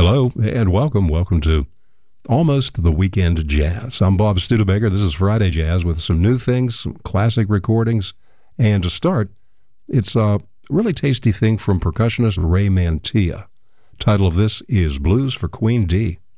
Hello and welcome. Welcome to Almost the Weekend Jazz. I'm Bob Studebaker. This is Friday Jazz with some new things, some classic recordings. And to start, it's a really tasty thing from percussionist Ray Mantilla. Title of this is Blues for Queen D.